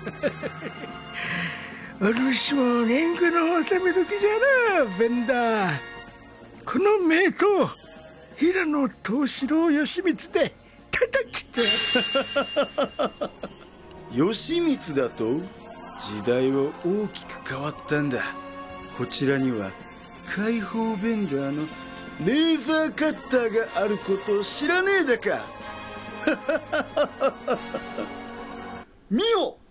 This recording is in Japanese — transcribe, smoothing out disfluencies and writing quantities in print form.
お主も年貢の納め時じゃな、ベンダー。この名刀、平野藤四郎義満で叩きて。 義満だと？時代は大きく変わったんだ。こちらには解放ベンダーのレーザーカッターがあることを知らねえだか。見よ、